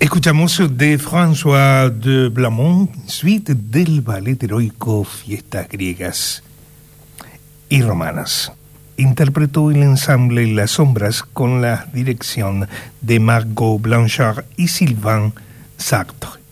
Escuchamos de François de Blamont, suite del ballet heroico Fiestas Griegas y Romanas. Interpretó el ensamble Las Sombras con la dirección de Margot Blanchard y Sylvain Sartre.